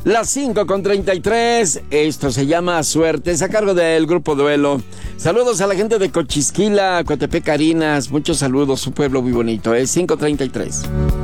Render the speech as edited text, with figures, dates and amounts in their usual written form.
Las 5:33, esto se llama Suerte, es a cargo del Grupo Duelo. Saludos a la gente de Cochisquila, Coatepec, Carinas, muchos saludos, un pueblo muy bonito, 5:33.